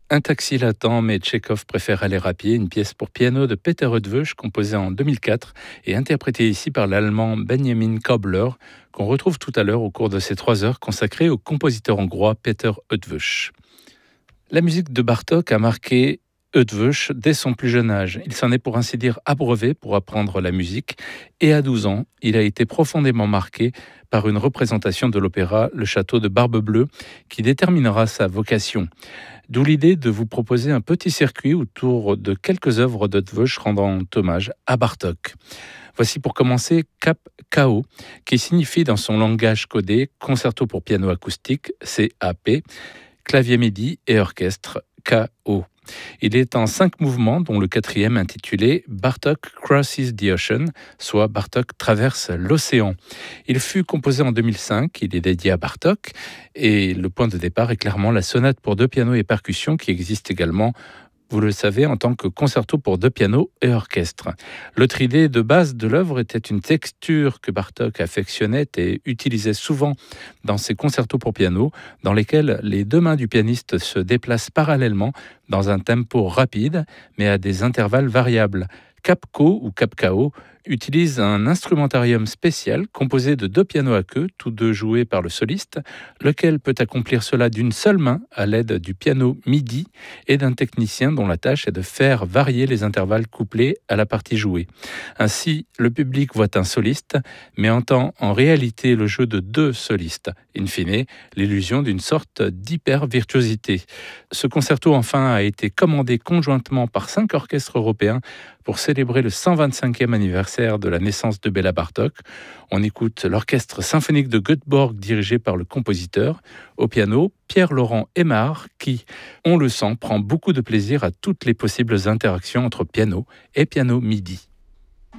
Un taxi l'attend, mais Tchekhov préfère aller à pied, une pièce pour piano de Peter Eötvös, composée en 2004 et interprétée ici par l'allemand Benjamin Köbler, qu'on retrouve tout à l'heure au cours de ces 3 heures consacrées au compositeur hongrois Peter Eötvös. La musique de Bartók a marqué Eötvös dès son plus jeune âge. Il s'en est pour ainsi dire abreuvé pour apprendre la musique et à 12 ans, il a été profondément marqué par une représentation de l'opéra Le Château de Barbe-Bleue qui déterminera sa vocation. D'où l'idée de vous proposer un petit circuit autour de quelques œuvres d'Eötvös rendant hommage à Bartók. Voici pour commencer Cap KO, qui signifie dans son langage codé concerto pour piano acoustique, CAP, clavier MIDI et orchestre, KO. Il est en 5 mouvements, dont le 4e intitulé Bartók Crosses the Ocean, soit Bartók traverse l'océan. Il fut composé en 2005, il est dédié à Bartók, et le point de départ est clairement la sonate pour 2 pianos et percussions qui existe également, vous le savez, en tant que concerto pour 2 pianos et orchestre. L'autre idée de base de l'œuvre était une texture que Bartók affectionnait et utilisait souvent dans ses concertos pour piano, dans lesquels les 2 mains du pianiste se déplacent parallèlement dans un tempo rapide, mais à des intervalles variables. Capco ou Capkao utilise un instrumentarium spécial composé de 2 pianos à queue, tous 2 joués par le soliste, lequel peut accomplir cela d'une seule main à l'aide du piano MIDI et d'un technicien dont la tâche est de faire varier les intervalles couplés à la partie jouée. Ainsi, le public voit un soliste, mais entend en réalité le jeu de 2 solistes. In fine, l'illusion d'une sorte d'hyper-virtuosité. Ce concerto, enfin, a été commandé conjointement par 5 orchestres européens pour célébrer le 125e anniversaire de la naissance de Béla Bartók. On écoute l'orchestre symphonique de Göteborg dirigé par le compositeur. Au piano, Pierre-Laurent Aimard qui, on le sent, prend beaucoup de plaisir à toutes les possibles interactions entre piano et piano MIDI.